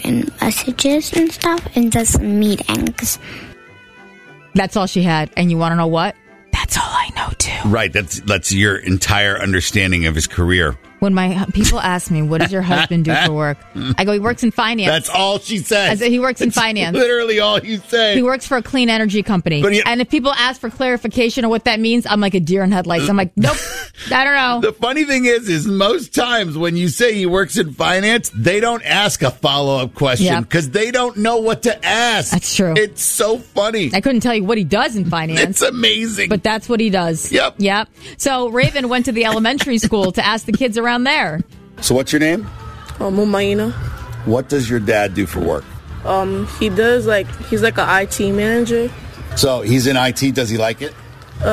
written messages and stuff and does meetings. That's all she had. And you want to know what? That's all I know, too. Right. That's your entire understanding of his career. When my people ask me, what does your husband do for work? I go, he works in finance. That's all she says. I said, he works in finance. Literally all you say. He works for a clean energy company. And if people ask for clarification of what that means, I'm like a deer in headlights. I'm like, nope, I don't know. The funny thing is most times when you say he works in finance, they don't ask a follow-up question because they don't know what to ask. That's true. It's so funny. I couldn't tell you what he does in finance. It's amazing. But that's what he does. Yep. So Raven went to the elementary school to ask the kids around there. So what's your name? Mumayina. What does your dad do for work? He does he's like an IT manager. So he's in IT. Does he like it?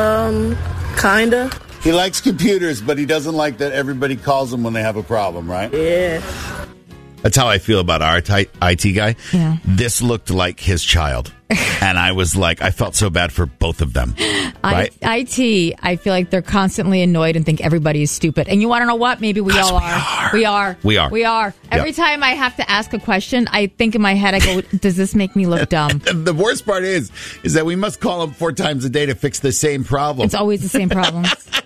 Kinda. He likes computers, but he doesn't like that everybody calls him when they have a problem, right? Yeah. That's how I feel about our IT guy. Yeah. This looked like his child. And I was like, I felt so bad for both of them. Right? IT, I feel like they're constantly annoyed and think everybody is stupid. And you want to know what? Maybe we all are. We are. Every time I have to ask a question, I think in my head, I go, does this make me look dumb? The worst part is that we must call him 4 times a day to fix the same problem. It's always the same problem.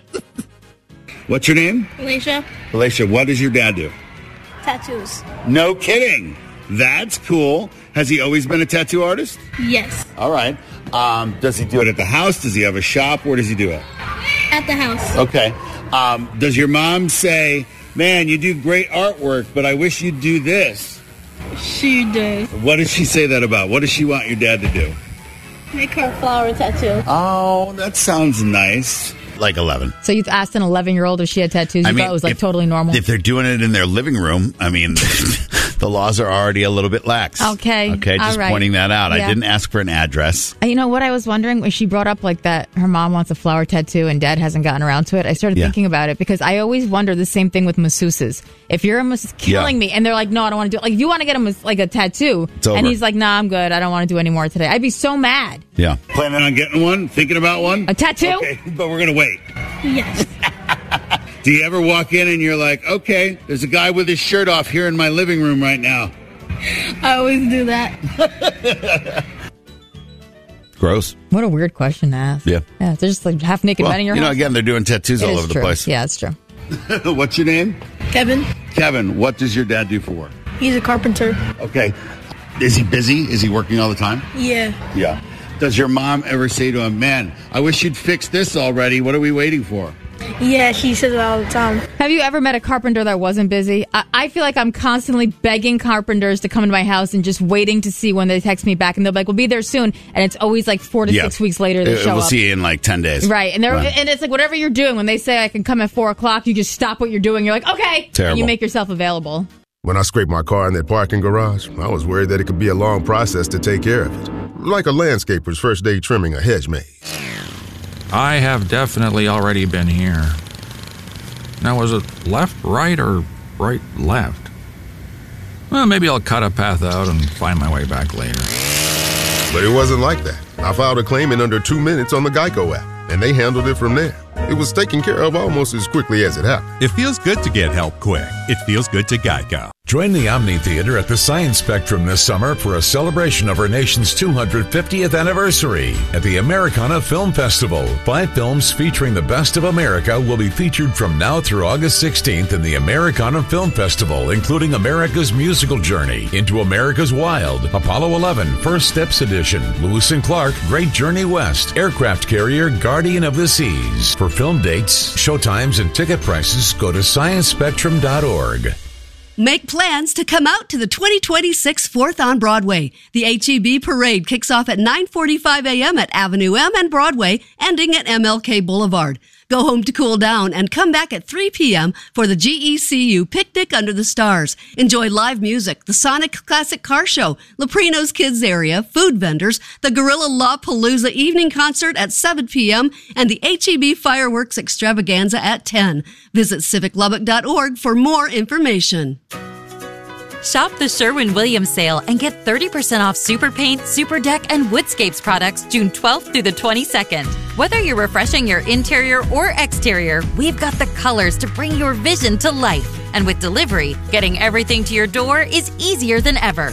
What's your name? Alicia. Alicia, what does your dad do? Tattoos. No kidding. That's cool. Has he always been a tattoo artist? Yes. All right. Does he do it at the house? Does he have a shop? Where does he do it? At the house. Okay. Does your mom say, man, you do great artwork, but I wish you'd do this? She does. What does she say that about? What does she want your dad to do? Make her a flower tattoo. Oh, that sounds nice. Like 11. So you asked an 11-year-old if she had tattoos. You thought it was totally normal. If they're doing it in their living room, I mean, the laws are already a little bit lax. Okay. Just pointing that out. Yeah. I didn't ask for an address. You know what I was wondering when she brought up like that her mom wants a flower tattoo and dad hasn't gotten around to it. I started thinking about it because I always wonder the same thing with masseuses. If you're a masseuse killing me and they're like, no, I don't want to do it. Like, you want to get him like a tattoo. It's over. And he's like, nah, I'm good. I don't want to do any more today. I'd be so mad. Yeah. Planning on getting one? Thinking about one? A tattoo? Okay, but we're going to wait. Yes. Do you ever walk in and you're like, okay, there's a guy with his shirt off here in my living room right now? I always do that. Gross. What a weird question to ask. Yeah. Yeah, they're just like half naked men in your house. Again, they're doing tattoos all over the place. Yeah, it's true. What's your name? Kevin. Kevin, what does your dad do for work? He's a carpenter. Okay. Is he busy? Is he working all the time? Yeah. Yeah. Does your mom ever say to him, man, I wish you'd fix this already. What are we waiting for? Yeah, she says it all the time. Have you ever met a carpenter that wasn't busy? I feel like I'm constantly begging carpenters to come into my house and just waiting to see when they text me back. And they'll be like, we'll be there soon. And it's always like 4 to 6 weeks later they show up. We'll see you in like 10 days. Right. And and it's like whatever you're doing, when they say I can come at 4 o'clock, you just stop what you're doing. You're like, okay. Terrible. And you make yourself available. When I scraped my car in that parking garage, I was worried that it could be a long process to take care of it. Like a landscaper's first day trimming a hedge maze. I have definitely already been here. Now, was it left, right, or right, left? Well, maybe I'll cut a path out and find my way back later. But it wasn't like that. I filed a claim in under 2 minutes on the Geico app, and they handled it from there. It was taken care of almost as quickly as it happened. It feels good to get help quick. It feels good to Geico. Join the Omni Theater at the Science Spectrum this summer for a celebration of our nation's 250th anniversary at the Americana Film Festival. 5 films featuring the best of America will be featured from now through August 16th in the Americana Film Festival, including America's Musical Journey, Into America's Wild, Apollo 11, First Steps Edition, Lewis and Clark, Great Journey West, Aircraft Carrier, Guardian of the Seas. For film dates, showtimes, and ticket prices, go to sciencespectrum.org. Make plans to come out to the 2026 4th on Broadway. The H-E-B Parade kicks off at 9:45 a.m. at Avenue M and Broadway, ending at MLK Boulevard. Go home to cool down and come back at 3 p.m. for the GECU Picnic Under the Stars. Enjoy live music, the Sonic Classic Car Show, Leprino's Kids Area, food vendors, the Gorilla La Palooza Evening Concert at 7 p.m., and the H-E-B Fireworks Extravaganza at 10. Visit civiclubbock.org for more information. Shop the Sherwin-Williams sale and get 30% off Super Paint, Super Deck, and Woodscapes products June 12th through the 22nd. Whether you're refreshing your interior or exterior, we've got the colors to bring your vision to life. And with delivery, getting everything to your door is easier than ever.